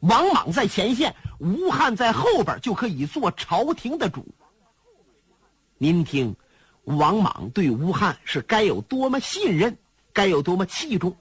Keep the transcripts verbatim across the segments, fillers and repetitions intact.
王莽在前线，吴汉在后边，就可以做朝廷的主。您听，王莽对吴汉是该有多么信任，该有多么器重。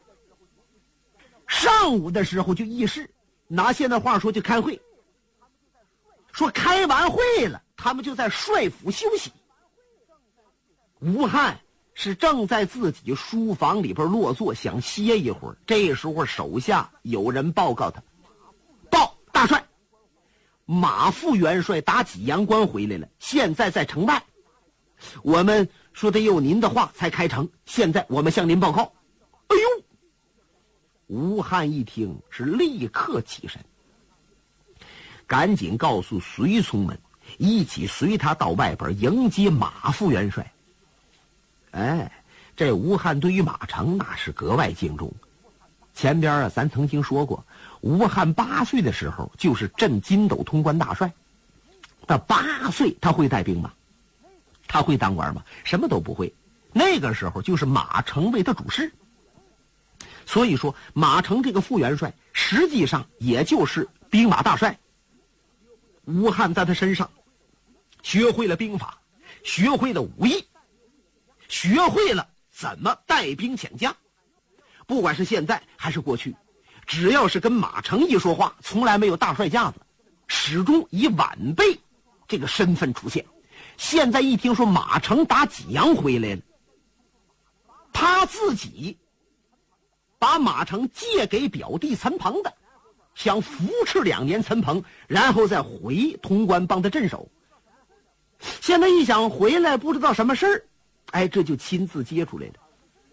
上午的时候就议事，拿现在话说就开会，说开完会了，他们就在帅府休息。吴汉是正在自己书房里边落座，想歇一会儿。这时候手下有人报告他，报大帅，马副元帅打济阳关回来了，现在在城外。我们说得有您的话才开城，现在我们向您报告。哎呦！吴汉一听是立刻起身，赶紧告诉随从们一起随他到外边迎接马副元帅。哎，这吴汉对于马成那是格外敬重。前边啊，咱曾经说过，吴汉八岁的时候就是镇金斗通关大帅。到八岁他会带兵吗？他会当官吗？什么都不会。那个时候就是马成为他主事。所以说，马成这个副元帅实际上也就是兵马大帅。吴汉在他身上学会了兵法，学会了武艺，学会了怎么带兵遣将。不管是现在还是过去，只要是跟马成一说话，从来没有大帅架子，始终以晚辈这个身份出现。现在一听说马成打济阳回来了，他自己把马成借给表弟陈鹏的，想扶持两年陈鹏，然后再回潼关帮他镇守。现在一想回来不知道什么事儿，哎，这就亲自接出来了。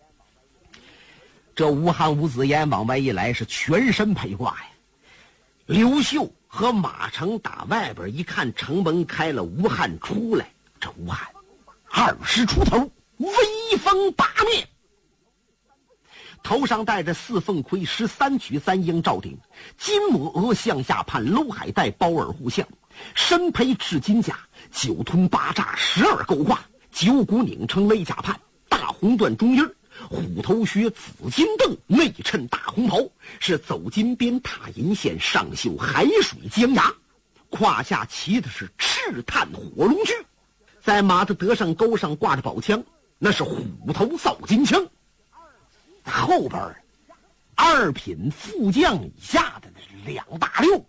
这吴汉吴子言往外一来是全身披挂呀。刘秀和马成打外边一看城门开了，吴汉出来，这吴汉二十出头，威风八面，头上戴着四凤盔，十三曲三鹰罩顶，金抹额向下盘，镂海带包耳护项，身披赤金甲，九吞八栅，十二钩挂，九股拧成勒甲畔，大红缎中衣，虎头靴，紫金镫，内衬大红袍，是走金边踏银线，上绣海水江崖，胯下骑的是赤炭火龙驹，在马的德上钩上挂着宝枪，那是虎头扫金枪。后边二品副将以下的两大溜。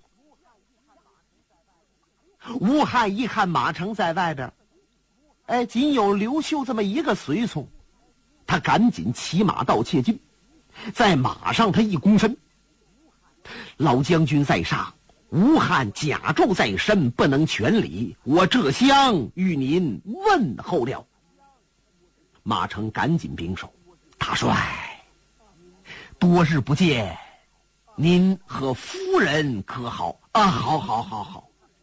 吴汉一看马成在外边，哎，仅有刘秀这么一个随从，他赶紧骑马到切近，在马上他一躬身，老将军在上，吴汉甲胄在身，不能全礼，我这厢与您问候了。马成赶紧拱手，大帅，多日不见，您和夫人可好？啊，好好好好。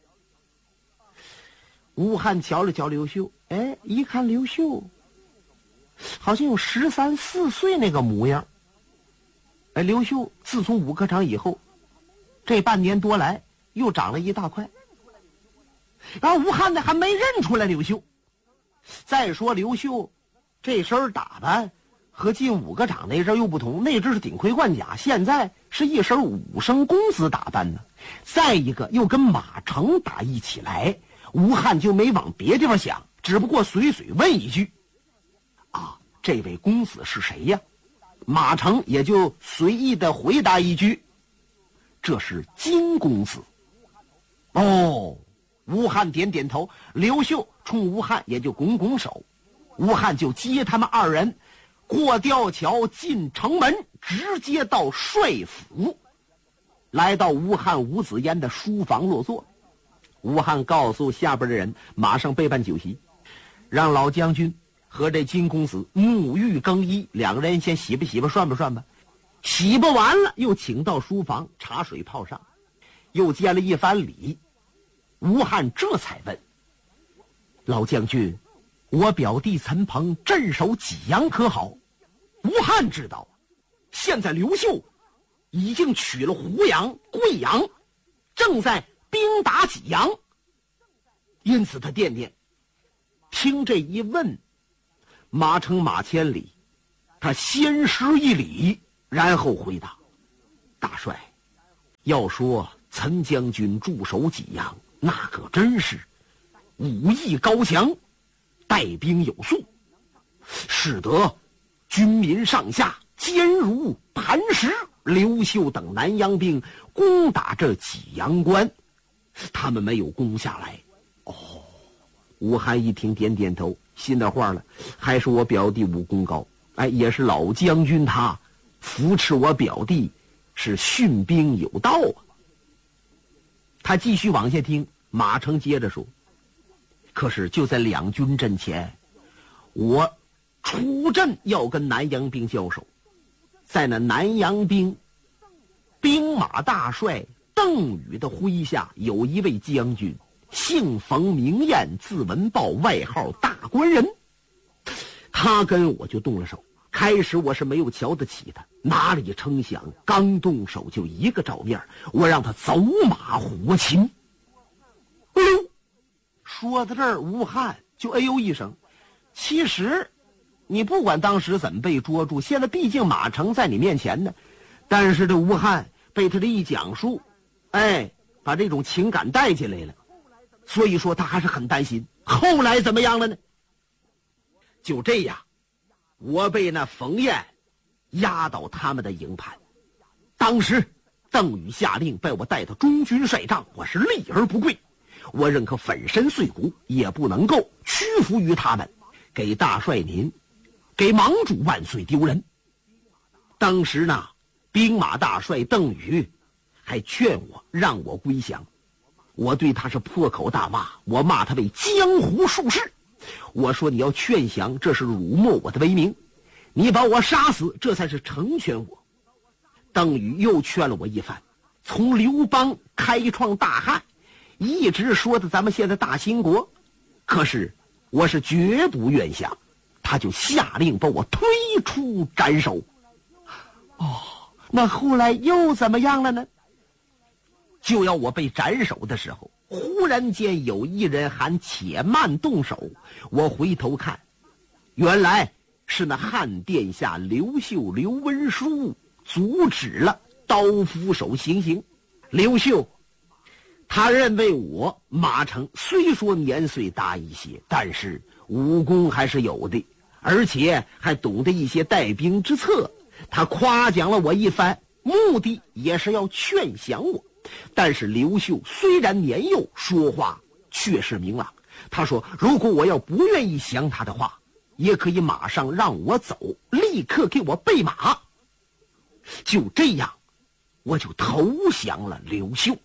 吴汉瞧了瞧刘秀，哎，一看刘秀好像有十三四岁那个模样。哎，刘秀自从武科场以后，这半年多来又长了一大块。然后吴汉呢还没认出来刘秀。再说刘秀这身打扮和进五个场那阵又不同，那阵是顶盔贯甲，现在是一身武生公子打扮呢。再一个又跟马成打一起来，吴汉就没往别地方想，只不过随嘴问一句：“啊，这位公子是谁呀？”马成也就随意的回答一句：“这是金公子。”哦，吴汉点点头，刘秀冲吴汉也就拱拱手，吴汉就接他们二人过吊桥进城门，直接到帅府，来到吴汉吴子嫣的书房落座。吴汉告诉下边的人马上备办酒席，让老将军和这金公子沐浴更衣，两个人先洗吧洗吧涮吧涮吧，洗吧完了又请到书房，茶水泡上，又接了一番礼。吴汉这才问：“老将军，我表弟陈鹏镇守济阳可好？”吴汉知道现在刘秀已经取了湖阳、贵阳，正在兵打济阳，因此他惦念。听这一问，马成马千里，他先施一礼，然后回答：“大帅， 要说岑将军驻守济阳，那可真是武艺高强，带兵有素，使得军民上下坚如磐石。刘秀等南阳兵攻打这济阳关，他们没有攻下来。哦，吴汉一听点点头，心的话了，还是我表弟武功高，哎，也是老将军他扶持我表弟，是训兵有道啊。他继续往下听，马成接着说，可是就在两军阵前，我出阵要跟南阳兵交手，在那南阳兵兵马大帅邓禹的麾下，有一位将军，姓冯名彦，字文豹，外号大官人。他跟我就动了手，开始我是没有瞧得起他，哪里成想刚动手就一个照面，我让他走马活擒。哎呦，说到这儿，吴汉就哎呦一声。其实你不管当时怎么被捉住，现在毕竟马成在你面前呢，但是这吴汉被他这一讲述，哎，把这种情感带进来了，所以说他还是很担心。后来怎么样了呢？就这样，我被那冯彦押到他们的营盘。当时邓禹下令把我带到中军帅帐，我是立而不跪，我认可粉身碎骨也不能够屈服于他们，给大帅您给盟主万岁丢人。当时呢，兵马大帅邓禹还劝我让我归降，我对他是破口大骂，我骂他为江湖术士，我说你要劝降，这是辱没我的威名，你把我杀死，这才是成全我。邓禹又劝了我一番，从刘邦开创大汉，一直说的咱们现在大兴国，可是我是绝不愿降，他就下令把我推出斩首。哦，那后来又怎么样了呢？就要我被斩首的时候，忽然间有一人喊且慢动手，我回头看，原来是那汉殿下刘秀刘文书阻止了刀斧手行刑。刘秀他认为我马成虽说年岁大一些，但是武功还是有的，而且还懂得一些带兵之策，他夸奖了我一番，目的也是要劝降我。但是刘秀虽然年幼，说话却是明朗，他说如果我要不愿意降他的话，也可以马上让我走，立刻给我备马。就这样，我就投降了刘秀。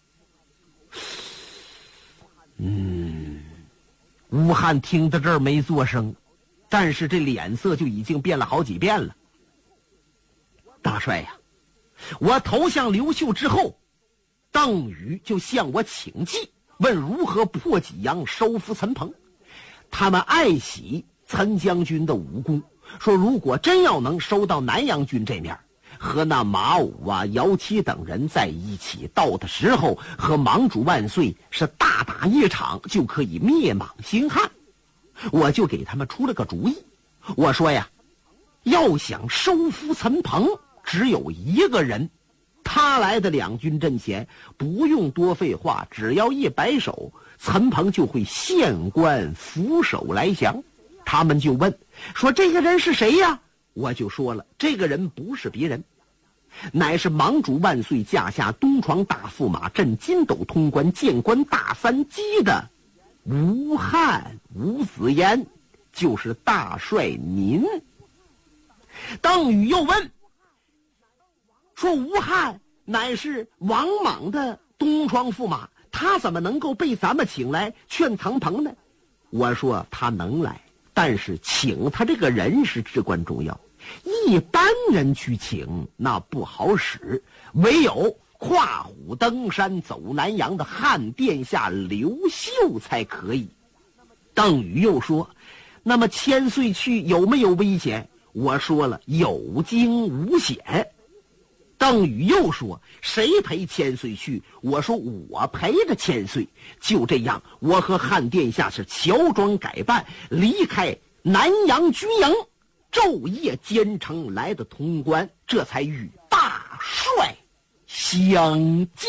嗯，吴汉听到这儿没作声，但是这脸色就已经变了好几遍了。大帅呀，我投降刘秀之后，邓禹就向我请计，问如何破济阳，收复岑彭。他们爱惜岑将军的武功，说如果真要能收到南阳军这面，和那马武啊、姚七等人在一起，到的时候和盟主万岁是大打一场，就可以灭莽兴汉。我就给他们出了个主意，我说呀，要想收复岑彭，只有一个人，他来的两军阵前，不用多废话，只要一摆手，岑彭就会县官俯首来降。他们就问说这个人是谁呀？我就说了，这个人不是别人，乃是盟主万岁驾下东床大驸马，镇筋斗通关，谏官大三击的吴汉吴子言，就是大帅您。邓禹又问说吴汉乃是王莽的东床驸马，他怎么能够被咱们请来劝岑彭呢？我说他能来，但是请他这个人是至关重要，一般人去请那不好使，唯有跨虎登山走南阳的汉殿下刘秀才可以。邓禹又说，那么千岁去有没有危险？我说了，有惊无险。邓禹又说，谁陪千岁去？我说我陪着千岁。就这样，我和汉殿下是乔装改扮，离开南阳军营，昼夜兼程来的潼关，这才与大帅相见。